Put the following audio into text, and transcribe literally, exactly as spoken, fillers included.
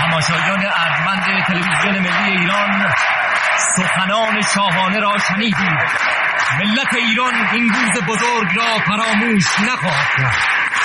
تماشایان ارجمند تلویزیون ملی ایران، سخنان شاهانه را شنیدید. ملت ایران این روز بزرگ را فراموش نخواهد کرد.